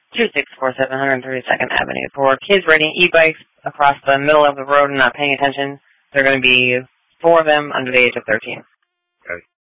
2647 132nd Avenue. For kids riding e-bikes across the middle of the road and not paying attention, there are going to be 4 of them under the age of 13. Okay.